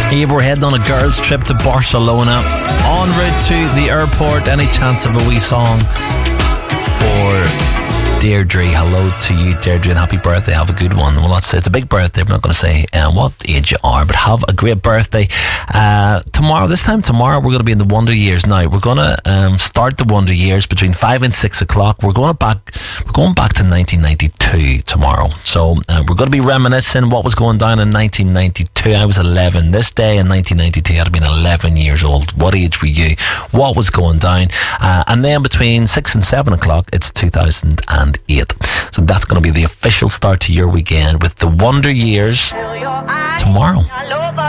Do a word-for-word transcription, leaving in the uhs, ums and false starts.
Yeah, we're heading on a girls' trip to Barcelona. En route to the airport. Any chance of a wee song for Deirdre? Hello to you, Deirdre, and happy birthday. Have a good one. Well, that's it's a big birthday. I'm not going to say uh, what age you are, but have a great birthday. Uh, tomorrow, this time tomorrow, we're going to be in the Wonder Years. Now we're going to um, start the Wonder Years between five and six o'clock. We're going back. We're going back to nineteen ninety-two tomorrow. So uh, we're going to be reminiscing what was going down in nineteen ninety-two. I was eleven. This day in nineteen ninety-two, I'd have been eleven years old. What age were you? What was going down? Uh, and then between six and seven o'clock, it's two thousand eight. So that's going to be the official start to your weekend with the Wonder Years tomorrow.